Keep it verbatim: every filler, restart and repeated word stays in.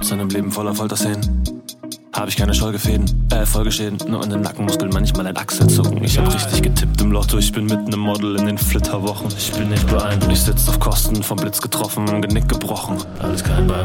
seinem Leben voller Folterszenen. Hab ich keine Scheugefäden, äh, Folgeschäden, nur in den Nackenmuskeln manchmal ein Achselzucken. Ich hab richtig getippt im Lotto, ich bin mit nem Model in den Flitterwochen. Ich bin nicht beeindruckt, ich sitz auf Kosten, vom Blitz getroffen, Genick gebrochen. Alles kein Bein